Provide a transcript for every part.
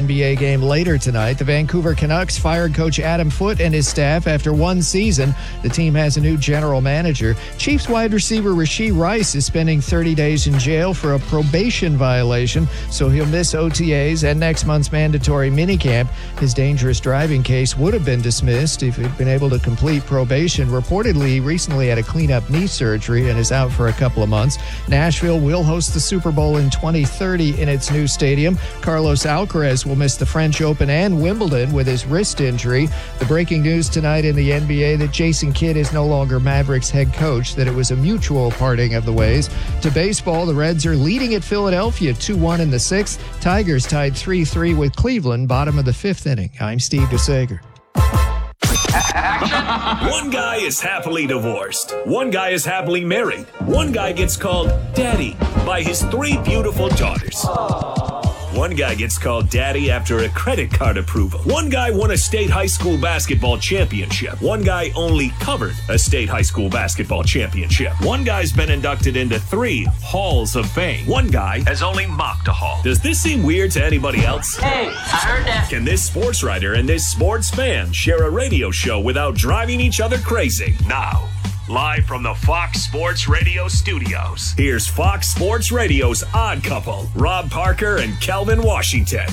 NBA game later tonight. The Vancouver Canucks fired coach Adam Foote and his staff after one season. The team has a new general manager. Chiefs wide receiver Rashee Rice is spending 30 days in jail for a probation violation, so he'll miss OTAs and next month's mandatory minicamp. His dangerous driving case would have been dismissed if he'd been able to complete probation. Reportedly, he recently had a cleanup knee surgery and is out for a couple of months. Nashville will host the Super Bowl in 2030 in its new stadium. Carlos Alcaraz will miss the French Open and Wimbledon with his wrist injury. The breaking news tonight in the NBA that Jason Kidd is no longer Mavericks head coach, that it was a mutual parting of the ways. To baseball, the Reds are leading at Philadelphia 2-1 in the sixth. Tigers tied 3-3 with Cleveland, bottom of the fifth inning. I'm Steve DeSager. One guy is happily divorced. One guy is happily married. One guy gets called Daddy by his 3 beautiful daughters. One guy gets called Daddy after a credit card approval. One guy won a state high school basketball championship. One guy only covered a state high school basketball championship. One guy's been inducted into 3 halls of fame. One guy has only mocked a hall. Does this seem weird to anybody else? Hey, I heard that. Can this sports writer and this sports fan share a radio show without driving each other crazy? Now, live from the Fox Sports Radio studios, here's Fox Sports Radio's Odd Couple, Rob Parker and Kelvin Washington.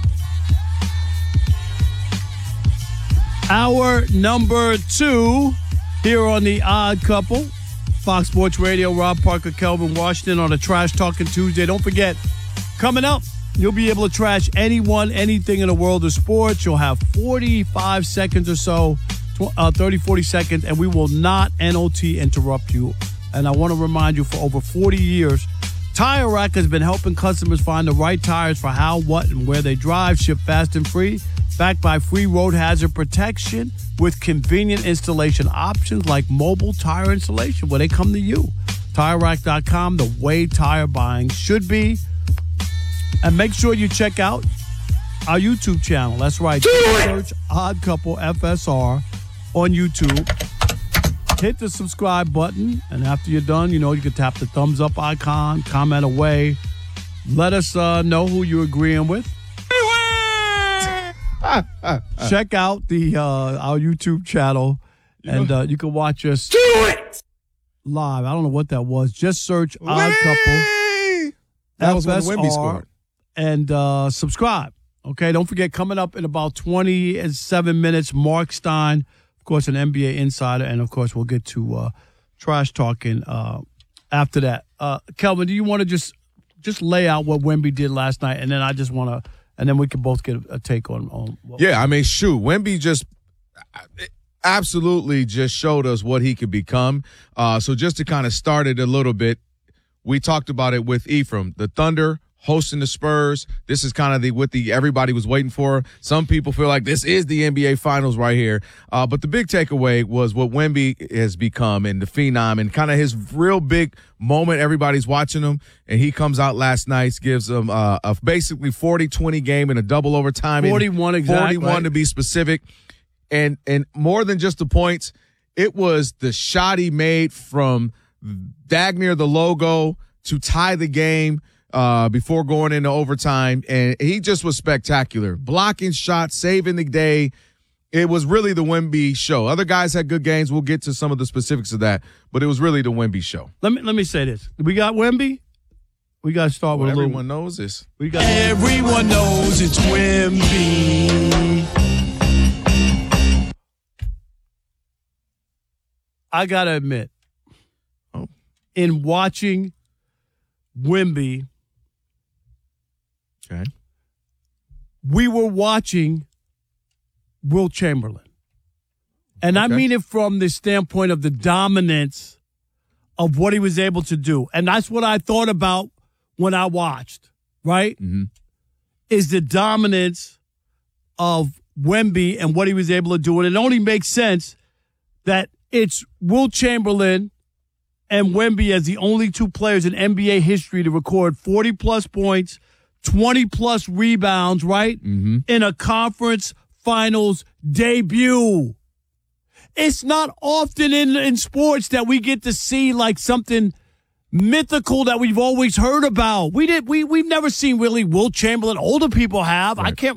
Hour number 2 here on the Odd Couple. Fox Sports Radio, Rob Parker, Kelvin Washington on a Trash Talking Tuesday. Don't forget, coming up, you'll be able to trash anyone, anything in the world of sports. You'll have 45 seconds or so, 30, 40 seconds, and we will not NOT interrupt you. And I want to remind you, for over 40 years, Tire Rack has been helping customers find the right tires for how, what, and where they drive. Ship fast and free, backed by free road hazard protection with convenient installation options like mobile tire installation where they come to you. TireRack.com, the way tire buying should be. And make sure you check out our YouTube channel. That's right. Search Odd Couple FSR on YouTube. Hit the subscribe button, and after you're done, you can tap the thumbs up icon, comment away. Let us know who you're agreeing with. Check out the our YouTube channel, and you can watch us live. I don't know what that was. Just search Odd Couple That was when Wemby scored. And subscribe. Okay, don't forget, coming up in about 27 minutes, Mark Stein, of course, an NBA insider, and of course, we'll get to trash talking after that. Kelvin, do you want to just lay out what Wemby did last night, and then I just want to, and then we can both get a take on what Yeah, I mean, shoot, Wemby just absolutely just showed us what he could become. So just to kind of start it a little bit, we talked about it with Ephraim, the Thunder hosting the Spurs. This is kind of what everybody was waiting for. Some people feel like this is the NBA Finals right here. But the big takeaway was what Wemby has become and the phenom and kind of his real big moment. Everybody's watching him, and he comes out last night, gives them a basically 40-20 game in a double overtime. 41 exactly. 41 to be specific. And more than just the points, it was the shot he made from Dagner, the logo, to tie the game before going into overtime, and he just was spectacular. Blocking shots, saving the day. It was really the Wemby show. Other guys had good games. We'll get to some of the specifics of that, but it was really the Wemby show. Let me say this. We got Wemby. We got to start with everyone knows this. Everyone knows it's Wemby. I got to admit, in watching Wemby, okay, we were watching Wilt Chamberlain. And I mean it from the standpoint of the dominance of what he was able to do. And that's what I thought about when I watched, right? Mm-hmm. Is the dominance of Wemby and what he was able to do. And it only makes sense that it's Wilt Chamberlain and Wemby as the only 2 players in NBA history to record 40-plus points, 20-plus rebounds, right? Mm-hmm. In a conference finals debut. It's not often in sports that we get to see like something mythical that we've always heard about. We've never seen really Wilt Chamberlain. Older people have. Right. I can't